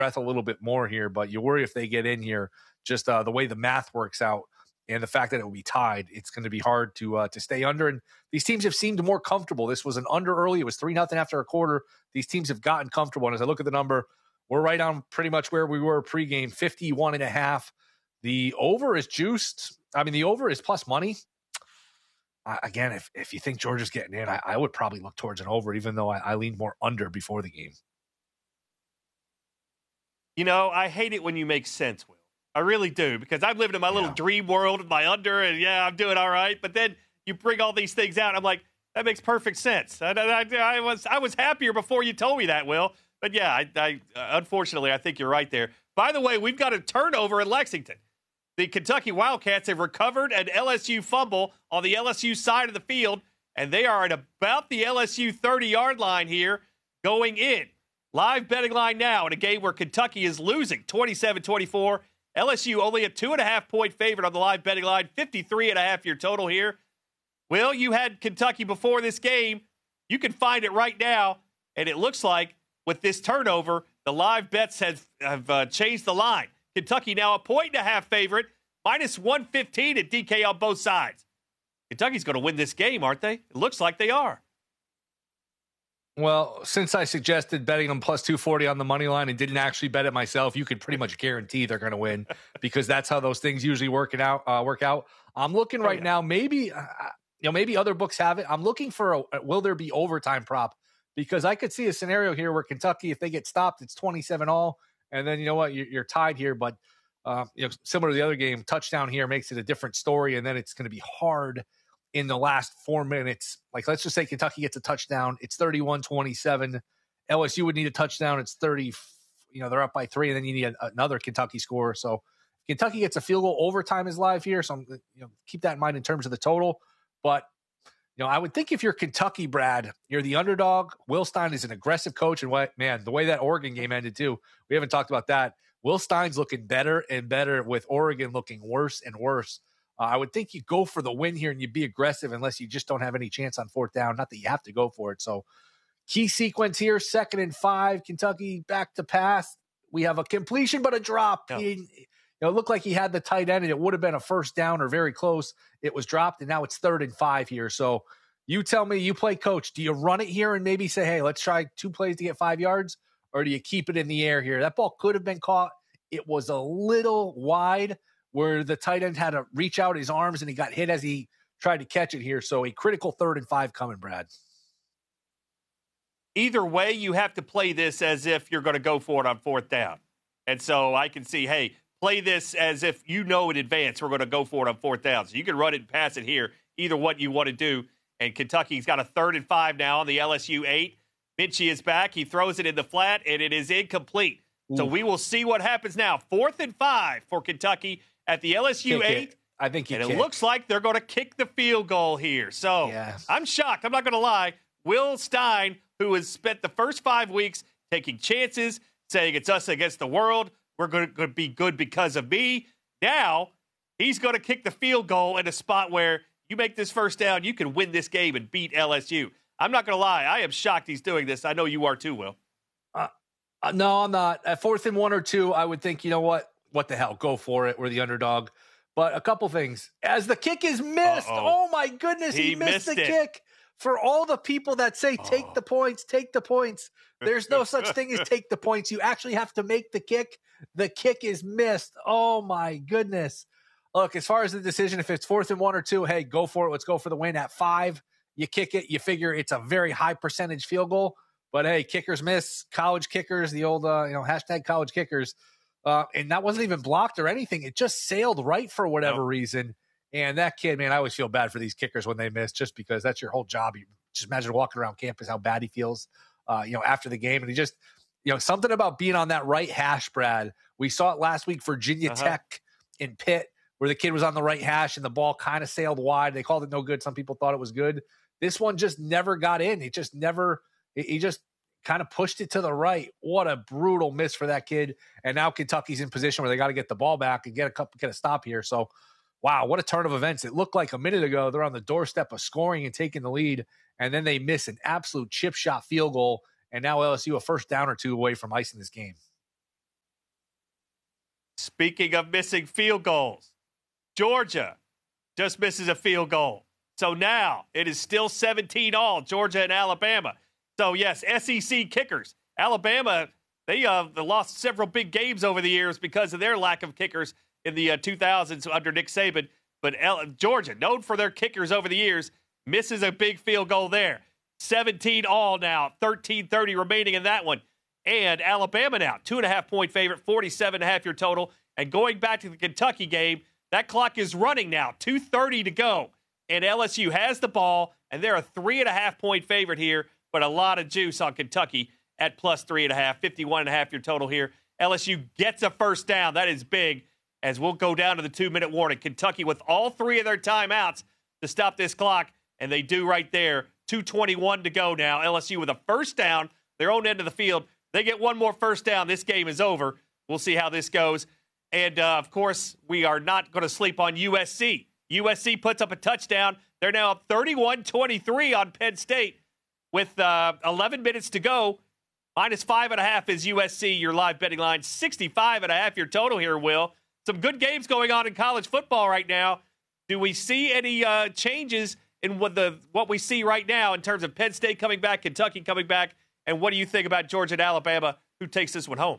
breath a little bit more here, but you worry if they get in here, just the way the math works out and the fact that it will be tied, it's going to be hard to stay under. And these teams have seemed more comfortable. This was an under early. It was 3-0 after a quarter. These teams have gotten comfortable. And as I look at the number, we're right on pretty much where we were pregame, 51.5. The over is juiced. I mean, the over is plus money. Again, if you think Georgia's getting in, I would probably look towards an over, even though I leaned more under before the game. You know, I hate it when you make sense, Will. I really do, because I'm living in my little dream world of my under, and I'm doing all right. But then you bring all these things out, I'm like, that makes perfect sense. I was happier before you told me that, Will. But I unfortunately, I think you're right there. By the way, we've got a turnover in Lexington. The Kentucky Wildcats have recovered an LSU fumble on the LSU side of the field, and they are at about the LSU 30-yard line here going in. Live betting line now in a game where Kentucky is losing 27-24. LSU only a 2.5-point favorite on the live betting line, 53.5 your total here. Will, you had Kentucky before this game. You can find it right now, and it looks like with this turnover, the live bets have changed the line. Kentucky now a 1.5 favorite, minus 115 at DK on both sides. Kentucky's going to win this game, aren't they? It looks like they are. Well, since I suggested betting them plus 240 on the money line and didn't actually bet it myself, you could pretty much guarantee they're going to win because that's how those things usually work out. I'm looking right now. Maybe maybe other books have it. I'm looking for will there be overtime prop, because I could see a scenario here where Kentucky, if they get stopped, it's 27-all, and then you know what, you're tied here. But similar to the other game, touchdown here makes it a different story, and then it's going to be hard in the last 4 minutes. Like, let's just say Kentucky gets a touchdown. It's 31-27. LSU would need a touchdown. It's 30. They're up by 3, and then you need another Kentucky score. So Kentucky gets a field goal. Overtime is live here. So keep that in mind in terms of the total. But I would think if you're Kentucky, Brad, you're the underdog. Will Stein is an aggressive coach, and the way that Oregon game ended too. We haven't talked about that. Will Stein's looking better and better, with Oregon looking worse and worse. I would think you go for the win here and you be aggressive unless you just don't have any chance on fourth down. Not that you have to go for it. So key sequence here, 2nd and 5, Kentucky back to pass. We have a completion, but a drop. It looked like he had the tight end, and it would have been a first down or very close. It was dropped, and now it's 3rd and 5 here. So you tell me, you play coach. Do you run it here and maybe say, hey, let's try 2 plays to get 5 yards? Or do you keep it in the air here? That ball could have been caught. It was a little wide, where the tight end had to reach out his arms and he got hit as he tried to catch it here. So a critical 3rd and 5 coming, Brad. Either way, you have to play this as if you're going to go for it on 4th down. And so I can see, hey, play this as if in advance we're going to go for it on 4th down. So you can run it and pass it here, either what you want to do. And Kentucky's got a 3rd and 5 now on the LSU 8. Minchie is back. He throws it in the flat, and it is incomplete. Ooh. So we will see what happens now. 4th and 5 for Kentucky at the LSU 8. I think it looks like they're going to kick the field goal here. So I'm shocked. I'm not going to lie. Will Stein, who has spent the first 5 weeks taking chances, saying it's us against the world, we're going to be good because of me. Now he's going to kick the field goal in a spot where you make this first down, you can win this game and beat LSU. I'm not going to lie. I am shocked he's doing this. I know you are too, Will. No, I'm not. At 4th and 1 or 2, I would think, what the hell, go for it. We're the underdog. But a couple things. As the kick is missed, oh my goodness, he missed the kick. For all the people that say, take the points, there's no such thing as take the points. You actually have to make the kick. The kick is missed. Oh my goodness. Look, as far as the decision, if it's 4th and 1 or 2, hey, go for it. Let's go for the win. At 5, you kick it. You figure it's a very high percentage field goal. But hey, kickers miss. College kickers, the old hashtag college kickers. And that wasn't even blocked or anything. It just sailed right for whatever reason. And that kid, man, I always feel bad for these kickers when they miss, just because that's your whole job. You just imagine walking around campus, how bad he feels, after the game. And he just, something about being on that right hash, Brad. We saw it last week, Virginia Tech in Pitt, where the kid was on the right hash and the ball kind of sailed wide. They called it no good. Some people thought it was good. This one just never got in. He just kind of pushed it to the right. What a brutal miss for that kid. And now Kentucky's in position where they got to get the ball back and get a stop here. So, wow, what a turn of events. It looked like a minute ago they're on the doorstep of scoring and taking the lead, and then they miss an absolute chip shot field goal, and now LSU a first down or 2 away from icing this game. Speaking of missing field goals, Georgia just misses a field goal. So now it is still 17-all, Georgia and Alabama. So, yes, SEC kickers. Alabama, they lost several big games over the years because of their lack of kickers in the 2000s under Nick Saban. But Georgia, known for their kickers over the years, misses a big field goal there. 17-all now, 13:30 remaining in that one. And Alabama now, 2.5-point favorite, 47.5 your total. And going back to the Kentucky game, that clock is running now, 2:30 to go. And LSU has the ball, and they're a 3.5-point favorite here, but a lot of juice on Kentucky at plus 3.5, 51.5 your total here. LSU gets a first down. That is big, as we'll go down to the 2-minute warning. Kentucky with all three of their timeouts to stop this clock, and they do right there. 2:21 to go now. LSU with a first down, their own end of the field. They get one more first down. This game is over. We'll see how this goes. And, of course, we are not going to sleep on USC. USC puts up a touchdown. They're now up 31-23 on Penn State with 11 minutes to go. Minus 5.5 is USC, your live betting line. 65.5 your total here, Will. Some good games going on in college football right now. Do we see any changes in what we see right now in terms of Penn State coming back, Kentucky coming back? And what do you think about Georgia and Alabama? Who takes this one home?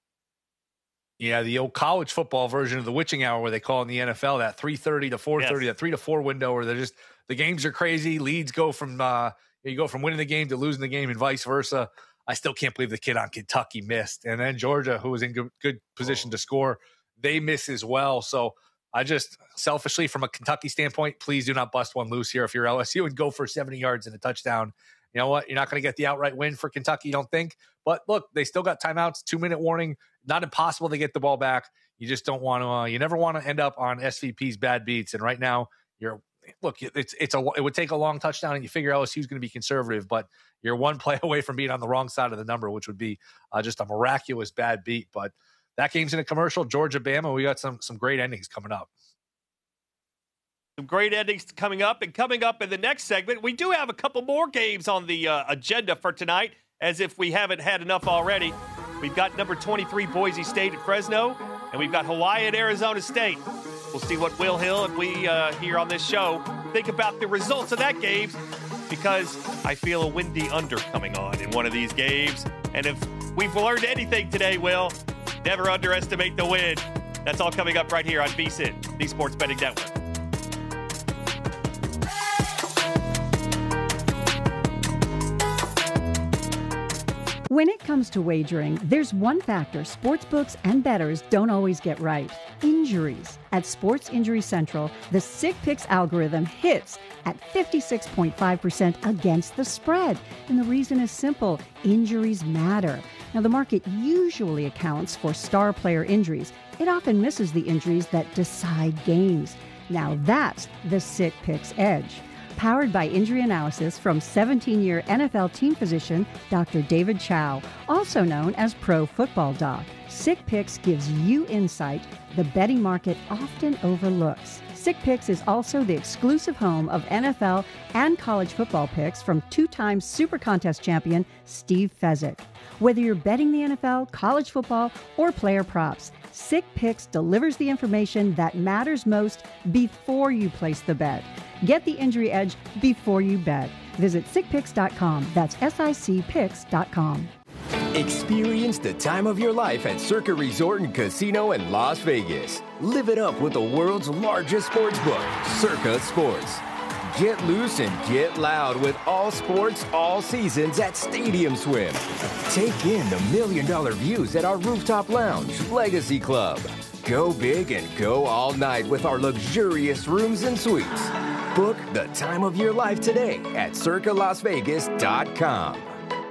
Yeah, the old college football version of the witching hour, where they call in the NFL that 3:30 to 4:30, that 3 to 4 window, where they're just the games are crazy. Leads go from you go from winning the game to losing the game, and vice versa. I still can't believe the kid on Kentucky missed, and then Georgia, who was in good position to score, they miss as well. So I just selfishly, from a Kentucky standpoint, please do not bust one loose here if you're LSU and go for 70 yards and a touchdown. You know what? You're not going to get the outright win for Kentucky, you don't think? But look, they still got timeouts, 2-minute warning. Not impossible to get the ball back. You just don't want to. You never want to end up on SVP's bad beats. And right now, it would take a long touchdown, and you figure LSU's going to be conservative, but you're one play away from being on the wrong side of the number, which would be just a miraculous bad beat. But that game's in a commercial. Georgia, Bama. We got some great endings coming up. Some great endings coming up. And coming up in the next segment, we do have a couple more games on the agenda for tonight, as if we haven't had enough already. We've got number 23 Boise State at Fresno, and we've got Hawaii at Arizona State. We'll see what Will Hill and we here on this show think about the results of that game, because I feel a windy under coming on in one of these games. And if we've learned anything today, Will, never underestimate the wind. That's all coming up right here on VSiN, the Sports Betting Network. When it comes to wagering, there's one factor sportsbooks and bettors don't always get right: injuries. At Sports Injury Central, the Sick Picks algorithm hits at 56.5% against the spread. And the reason is simple: injuries matter. Now, the market usually accounts for star player injuries. It often misses the injuries that decide games. Now, that's the Sick Picks edge. Powered by injury analysis from 17-year NFL team physician Dr. David Chow, also known as Pro Football Doc. Sick Picks gives you insight the betting market often overlooks. Sick Picks is also the exclusive home of NFL and college football picks from two-time Super Contest champion Steve Fezzik. Whether you're betting the NFL, college football, or player props, Sick Picks delivers the information that matters most before you place the bet. Get the injury edge before you bet. Visit sickpicks.com. That's SICPicks.com. Experience the time of your life at Circa Resort and Casino in Las Vegas. Live it up with the world's largest sports book, Circa Sports. Get loose and get loud with all sports, all seasons at Stadium Swim. Take in the $1 million views at our rooftop lounge, Legacy Club. Go big and go all night with our luxurious rooms and suites. Book the time of your life today at circalasvegas.com.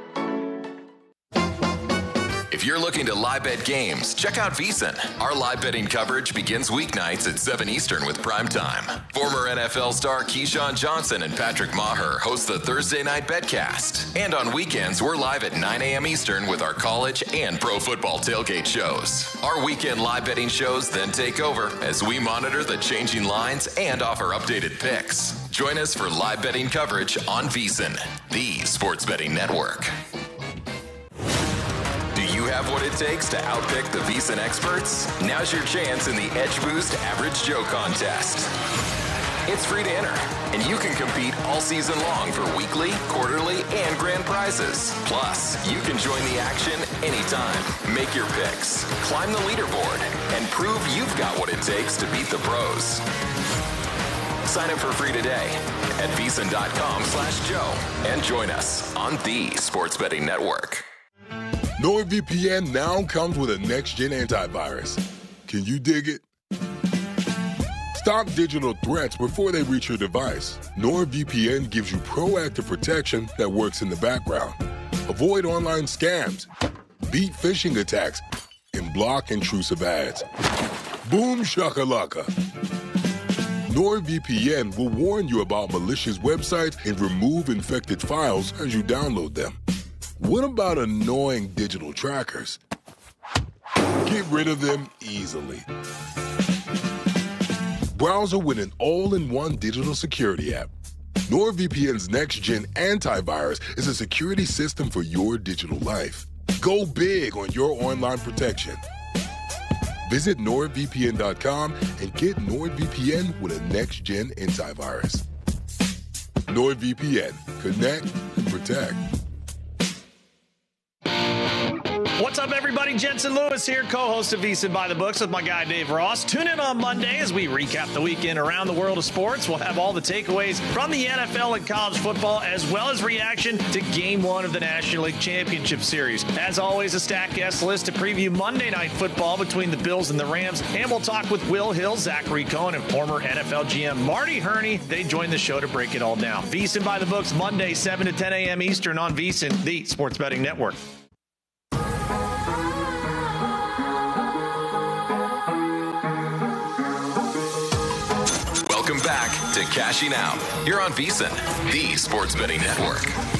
If you're looking to live bet games, check out VSiN. Our live betting coverage begins weeknights at 7 Eastern with Primetime. Former NFL star Keyshawn Johnson and Patrick Maher host the Thursday Night Betcast. And on weekends, we're live at 9 a.m. Eastern with our college and pro football tailgate shows. Our weekend live betting shows then take over as we monitor the changing lines and offer updated picks. Join us for live betting coverage on VSiN, the Sports Betting Network. Do you have what it takes to outpick the VEASAN experts? Now's your chance in the Edge Boost Average Joe contest. It's free to enter, and you can compete all season long for weekly, quarterly, and grand prizes. Plus, you can join the action anytime. Make your picks, climb the leaderboard, and prove you've got what it takes to beat the pros. Sign up for free today at VEASAN.com/Joe and join us on the Sports Betting Network. NordVPN now comes with a next-gen antivirus. Can you dig it? Stop digital threats before they reach your device. NordVPN gives you proactive protection that works in the background. Avoid online scams, beat phishing attacks, and block intrusive ads. Boom shakalaka. NordVPN will warn you about malicious websites and remove infected files as you download them. What about annoying digital trackers? Get rid of them easily. Browser with an all-in-one digital security app. NordVPN's next-gen antivirus is a security system for your digital life. Go big on your online protection. Visit NordVPN.com and get NordVPN with a next-gen antivirus. NordVPN. Connect and protect. What's up, everybody? Jensen Lewis here, co-host of VEASAN by the Books with my guy Dave Ross. Tune in on Monday as we recap the weekend around the world of sports. We'll have all the takeaways from the NFL and college football, as well as reaction to Game 1 of the National League Championship Series. As always, a stacked guest list to preview Monday Night Football between the Bills and the Rams. And we'll talk with Will Hill, Zachary Cohen, and former NFL GM Marty Herney. They join the show to break it all down. VEASAN by the Books, Monday, 7 to 10 a.m. Eastern on VEASAN, the Sports Betting Network. Welcome back to Cashing Out. You're on VEASAN, the Sports Betting Network.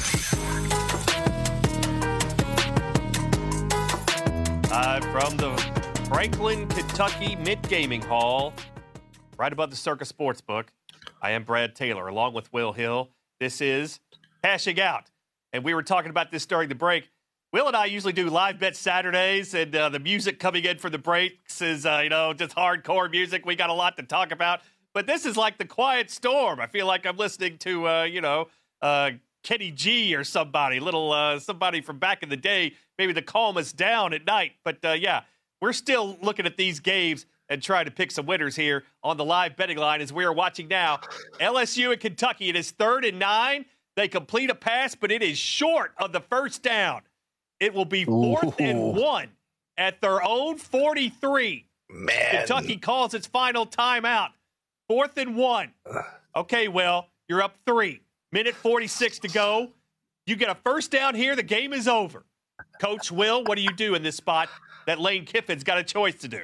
From the Franklin, Kentucky Mint Gaming Hall, right above the Circa Sportsbook, I am Brad Taylor, along with Will Hill. This is Cashing Out. And we were talking about this during the break. Will and I usually do live bet Saturdays, and the music coming in for the breaks is, just hardcore music. We got a lot to talk about. But this is like the quiet storm. I feel like I'm listening to, Kenny G or somebody, somebody from back in the day, maybe to calm us down at night. But, we're still looking at these games and trying to pick some winners here on the live betting line as we are watching now. LSU and Kentucky, it is 3rd and 9. They complete a pass, but it is short of the first down. It will be 4th and 1 at their own 43. Man. Kentucky calls its final timeout. 4th and 1. Okay, Will, you're up 3. Minute 46 to go. You get a first down here, the game is over. Coach Will, what do you do in this spot that Lane Kiffin's got a choice to do?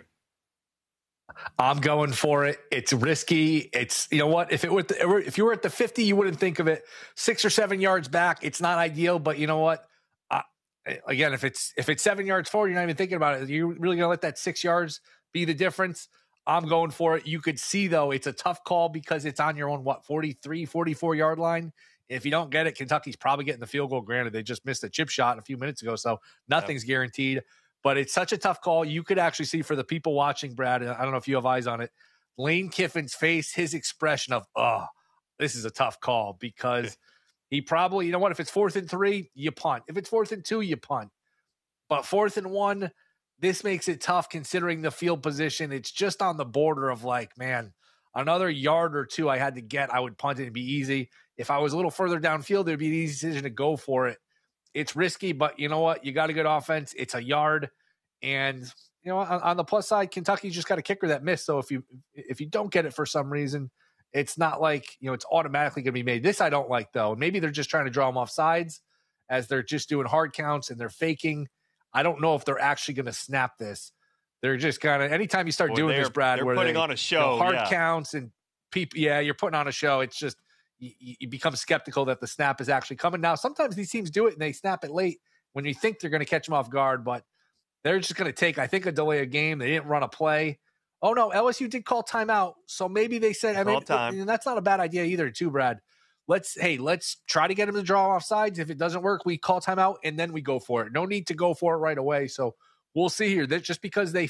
I'm going for it. It's risky. It's, you know what? If you were at the 50, you wouldn't think of it. 6 or 7 yards back, it's not ideal, but you know what? Again, if it's 7 yards forward, you're not even thinking about it. You're really going to let that 6 yards be the difference? I'm going for it. You could see, though, it's a tough call because it's on your own, 43, 44-yard line. If you don't get it, Kentucky's probably getting the field goal. Granted, they just missed a chip shot a few minutes ago, so nothing's guaranteed. But it's such a tough call. You could actually see for the people watching, Brad, and I don't know if you have eyes on it, Lane Kiffin's face, his expression of, this is a tough call because he probably, you know what, if it's 4th and 3, you punt. If it's 4th and 2, you punt. But 4th and 1, this makes it tough considering the field position. It's just on the border of like, man, another yard or two I had to get, I would punt it and be easy. If I was a little further downfield, it would be an easy decision to go for it. It's risky, but you know what? You got a good offense. It's a yard. And, you know, on the plus side, Kentucky's just got a kicker that missed. So if you don't get it for some reason, it's not like, you know, it's automatically going to be made. This I don't like, though. Maybe they're just trying to draw them off sides as they're just doing hard counts and they're faking. I don't know if they're actually going to snap this. They're just kind of, anytime you start doing this, Brad, they're where putting on a show, hard counts and people, you're putting on a show. It's just, you become skeptical that the snap is actually coming. Now, sometimes these teams do it and they snap it late when you think they're going to catch them off guard, but they're just going to take, I think, a delay of game. They didn't run a play. Oh, no, LSU did call timeout, so maybe they said, and that's not a bad idea either, too, Brad. let's try to get him to draw offsides. If it doesn't work, we call timeout and then we go for it. No need to go for it right away. So we'll see here. That just because they